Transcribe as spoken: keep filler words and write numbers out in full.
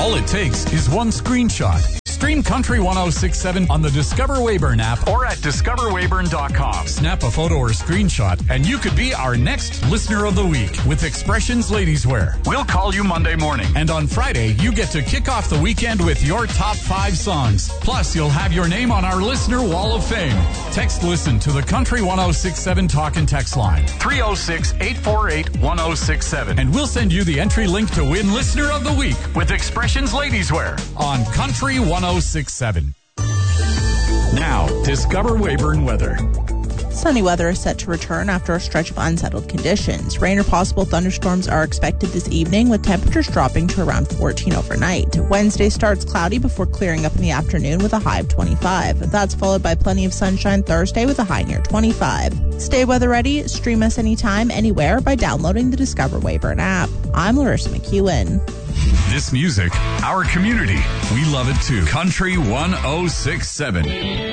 All it takes is one screenshot. Stream Country ten sixty-seven on the Discover Weyburn app or at discover weyburn dot com. Snap a photo or screenshot and you could be our next Listener of the Week with Expressions Ladies Wear. We'll call you Monday morning. And on Friday, you get to kick off the weekend with your top five songs. Plus, you'll have your name on our Listener Wall of Fame. Text Listen to the Country ten sixty-seven talk and text line three oh six, eight four eight, one oh six seven. And we'll send you the entry link to win Listener of the Week with Expressions Ladies Wear on Country ten sixty-seven. Now, Discover Weyburn weather. Sunny weather is set to return after a stretch of unsettled conditions. Rain or possible thunderstorms are expected this evening, with temperatures dropping to around fourteen overnight. Wednesday starts cloudy before clearing up in the afternoon with a high of twenty-five. That's followed by plenty of sunshine Thursday with a high near twenty-five. Stay weather ready. Stream us anytime, anywhere by downloading the Discover Weyburn app. I'm Larissa McEwen. This music, our community. We love it too. Country ten sixty-seven.